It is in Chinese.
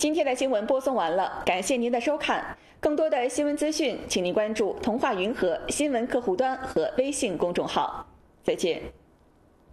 今天的新闻播送完了，感谢您的收看。更多的新闻资讯，请您关注童话云和新闻客户端和微信公众号。再见。